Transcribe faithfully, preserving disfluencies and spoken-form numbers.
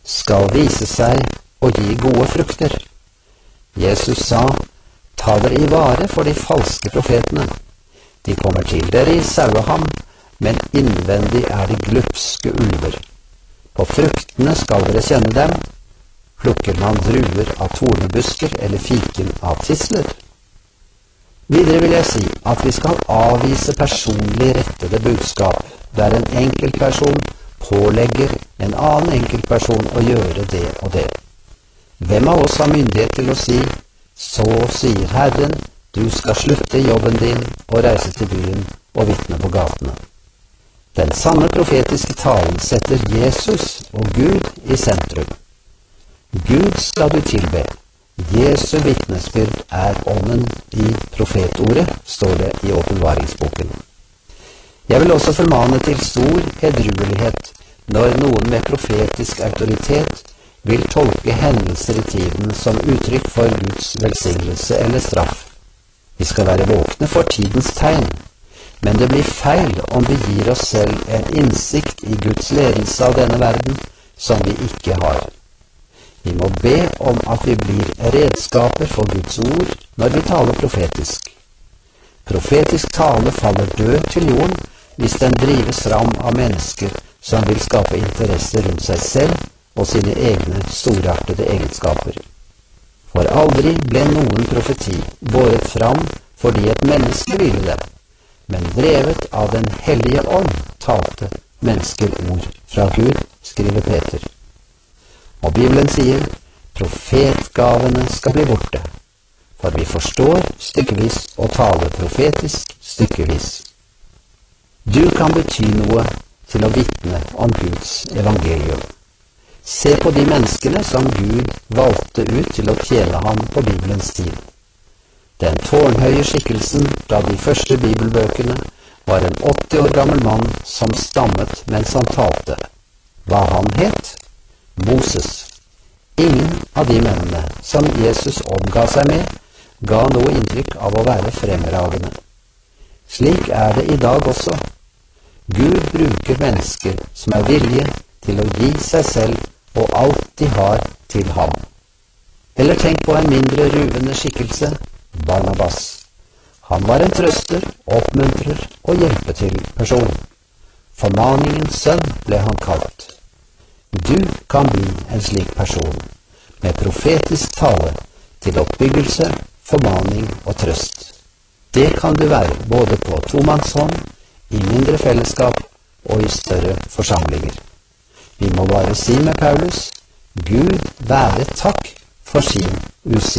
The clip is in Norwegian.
skal vise seg å gi gode frukter. Jesus sa, ta dere i vare for de falske profetene. De kommer til dere i saueham, men innvendig er de glupske ulver. På fruktene skal dere kjenne dem. Plukker man druer av tornebusker eller fiken av tisler? Videre vil jeg si at vi skal avvise personlig rettede budskap, der en enkeltperson pålegger en annen enkeltperson å gjøre det og det. Hvem av oss har myndighet til å si, så sier Herren, du skal slutte jobben din og reise til byen og vitne på gatene. Den sanne profetiske talen setter Jesus og Gud i sentrum. Gud skal du tilbe. Jesu vitnesbyrd er ånden i profetordet, står det i åpenbaringsboken. Jeg vil også formane til stor edruelighet når noen med profetisk autoritet vil tolke hendelser i tiden som uttrykk for Guds velsignelse eller straff. Vi skal være våkne for tidens tegn, men det blir feil om vi gir oss selv en innsikt i Guds ledelse av denne verden som vi ikke har. Vi må be om at vi blir redskaper for Guds ord når vi taler profetisk. Profetisk tale faller død til jorden hvis den drives fram av mennesker som vil skape interesse rundt seg selv og sine egne storartede egenskaper. For aldri ble noen profeti båret fram fordi et menneske ville det, men drevet av den hellige ånd talte mennesker ord fra Gud, skriver Peter. Og Bibelen sier, profetgavene skal bli borte, for vi forstår stykkevis og taler profetisk stykkevis. Du kan bety noe til å vitne om Guds evangelium. Se på de menneskene som Gud valgte ut til å tjene ham på Bibelens tid. Den tårnhøye skikkelsen fra de første bibelbøkene var en åtti år gammel mann som stammet mens han talte. Hva han het? Moses. Ingen av de mennene som Jesus omga seg med, ga noe inntrykk av å være fremragende. Slik er det i dag også. Gud bruker mennesker som er villige til å gi seg selv og alt de har til ham. Eller tenk på en mindre ruvende skikkelse, Barnabas. Han var en trøster, oppmuntrer og hjelpe til person. Formaningens sønn ble han kalt. Du kan bli en slik person, med profetisk tale til oppbyggelse, formaning og trøst. Det kan du være både på tomannshånd, i mindre fellesskap og i større forsamlinger. Vi må bare si med Paulus, Gud være takk for sin usigelse.